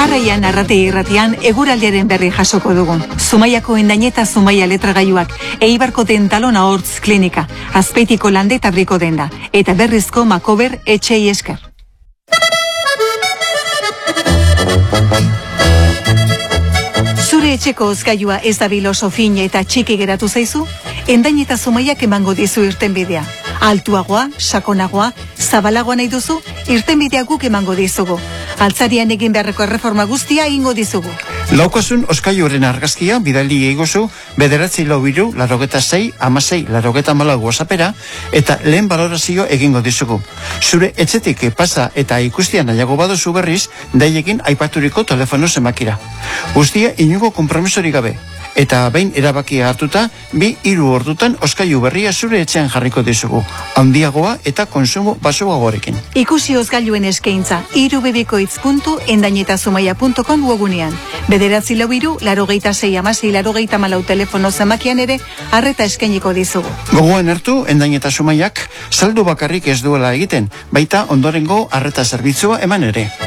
Jarraian Arrate Irratian eguraldiaren berri jasoko dugu. Zumaiako Endañeta Zumaia letragailuak, Eibarko Dentalona Hortz Klinika, Azpeitiko Landeta Briko Denda, eta Berrizko Makober Etxei esker. Zure etxeko hozgailua ez da biloso fin eta txiki geratu zaizu? Endañeta Zumaiak emango dizu irtenbidea. Altuagoa, sakonagoa, zabalagoa nahi duzu? Irtenbidea guk emango dizugu. Altzarian egin beharreko erreforma guztia egingo dizugu. Laukasun hozgailuaren argazkia bidali egozu 946-16-16-84 WhatsAppera eta lehen balorazio egingo dizugu. Zure etxetik pasa eta ikustia nahiago baduzu berriz, daiekin aipaturiko telefono zenbakira. Guztia inongo konpromisorik gabe. Eta behin erabakia hartuta, 2-3 ordutan hozgailu berria zure etxean jarriko dizugu. Handiagoa eta konsumo baxuagoarekin. Ikusi hozgailuen eskaintza irubebikoitz.endañetazumaia.com webunean. 943-86-16-84 telefono zenbakian ere arreta eskainiko dizugu. Gogoan hartu, Endañeta Zumaiak saldu bakarrik ez duela egiten, baita ondorengo arreta zerbitzua eman ere.